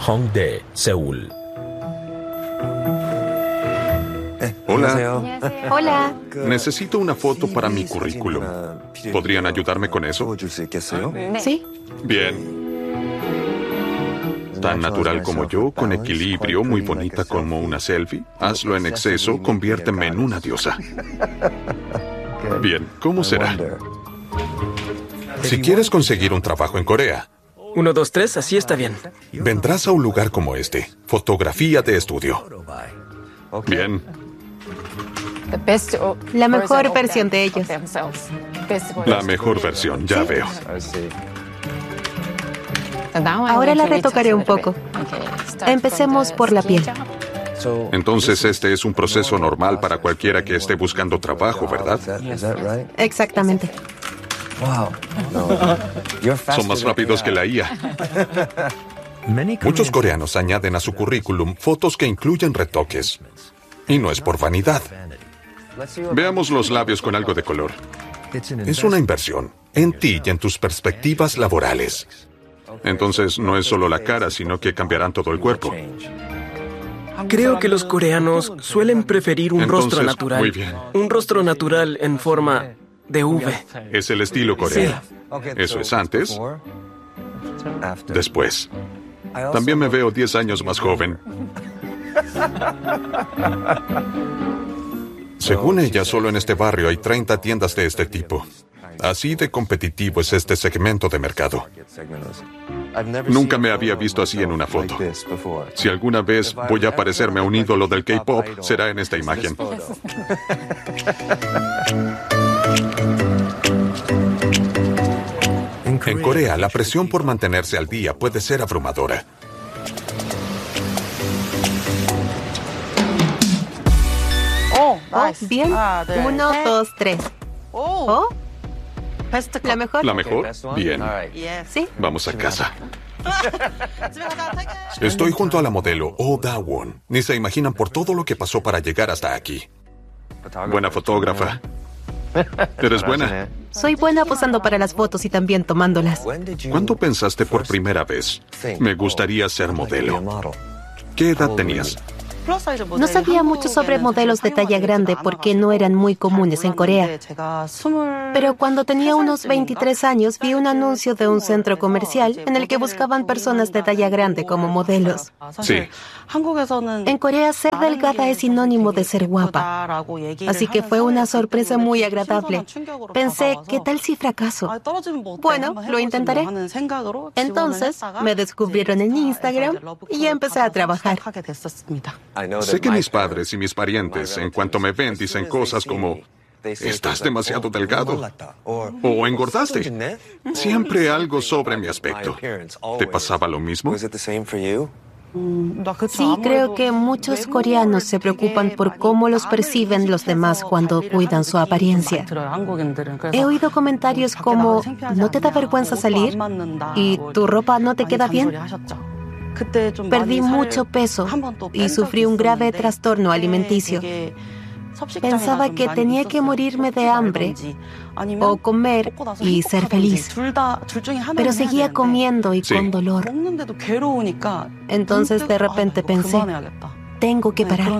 Hongdae, Seúl. Hola. Hola. Necesito una foto para mi currículum. ¿Podrían ayudarme con eso? ¿Sí? Bien. Tan natural como yo, con equilibrio, muy bonita como una selfie. Hazlo en exceso, conviérteme en una diosa. Bien, ¿cómo será? Si quieres conseguir un trabajo en Corea, 1, 2, 3, así está bien. vendrás a un lugar como este. Fotografía de estudio. Bien. La mejor versión de ellos. La mejor versión, ya veo. Ahora la retocaré un poco. Empecemos por la piel. Entonces este es un proceso normal para cualquiera que esté buscando trabajo, ¿verdad? Exactamente. Son más rápidos que la IA. Muchos coreanos añaden a su currículum fotos que incluyen retoques. Y no es por vanidad. Veamos los labios con algo de color. Es una inversión en ti y en tus perspectivas laborales. Entonces no es solo la cara, sino que cambiarán todo el cuerpo. Creo que los coreanos suelen preferir un rostro Entonces, natural. muy bien. Un rostro natural en forma de V. Es el estilo coreano. Eso es antes, después. También me veo 10 años más joven. Según ella, solo en este barrio hay 30 tiendas de este tipo. Así de competitivo es este segmento de mercado. Nunca me había visto así en una foto. Si alguna vez voy a parecerme a un ídolo del K-pop, será en esta imagen. En Corea, la presión por mantenerse al día puede ser abrumadora. Oh, bien. 1, 2, 3. Oh, la mejor. ¿La mejor? Bien. Sí. Vamos a casa. Estoy junto a la modelo Oh Da-won. Ni se imaginan por todo lo que pasó para llegar hasta aquí. Buena fotógrafa. ¿Eres buena? Soy buena posando para las fotos y también tomándolas. ¿Cuándo pensaste por primera vez? Me gustaría ser modelo. ¿Qué edad tenías? No sabía mucho sobre modelos de talla grande porque no eran muy comunes en Corea. Pero cuando tenía unos 23 años vi un anuncio de un centro comercial en el que buscaban personas de talla grande como modelos. Sí. En Corea ser delgada es sinónimo de ser guapa. Así que fue una sorpresa muy agradable. Pensé, ¿qué tal si fracaso? Bueno, lo intentaré. Entonces me descubrieron en Instagram y empecé a trabajar. Sé que mis padres y mis parientes, en cuanto me ven, dicen cosas como: estás demasiado delgado o engordaste. Siempre algo sobre mi aspecto. ¿Te pasaba lo mismo? Sí, creo que muchos coreanos se preocupan por cómo los perciben los demás cuando cuidan su apariencia. He oído comentarios como: ¿no te da vergüenza salir? ¿Y tu ropa no te queda bien? Perdí mucho peso y sufrí un grave trastorno alimenticio. Pensaba que tenía que morirme de hambre o comer y ser feliz. Pero seguía comiendo y con dolor. Entonces de repente pensé, tengo que parar.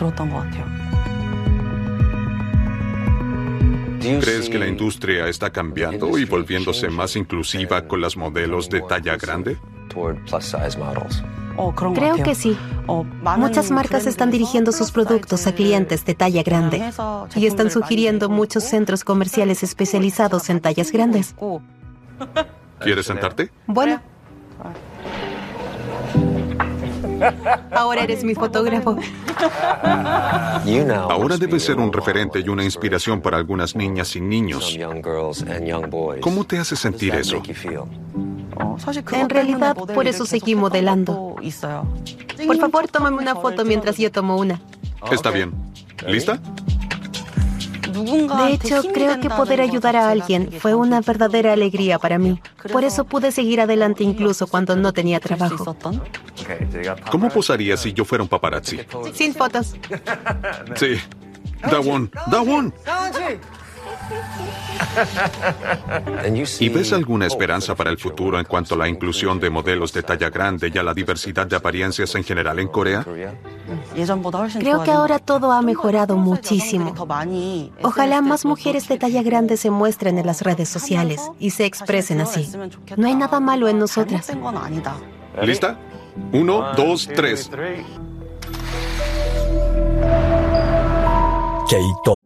¿Crees que la industria está cambiando y volviéndose más inclusiva con las modelos de talla grande? Creo que sí. Muchas marcas están dirigiendo sus productos a clientes de talla grande y están sugiriendo muchos centros comerciales especializados en tallas grandes. ¿Quieres sentarte? Bueno. Ahora eres mi fotógrafo. Ahora debes ser un referente y una inspiración para algunas niñas y niños. ¿Cómo te hace sentir eso? En realidad, por eso seguí modelando. Por favor, tómame una foto mientras yo tomo una. Está bien. ¿Lista? De hecho, creo que poder ayudar a alguien fue una verdadera alegría para mí. Por eso pude seguir adelante incluso cuando no tenía trabajo. ¿Cómo posaría si yo fuera un paparazzi? Sin fotos. Sí. Da-won. Da-won. ¿Y ves alguna esperanza para el futuro en cuanto a la inclusión de modelos de talla grande y a la diversidad de apariencias en general en Corea? Creo que ahora todo ha mejorado muchísimo. Ojalá más mujeres de talla grande se muestren en las redes sociales y se expresen así. No hay nada malo en nosotras. ¿Lista? 1, 2, 3.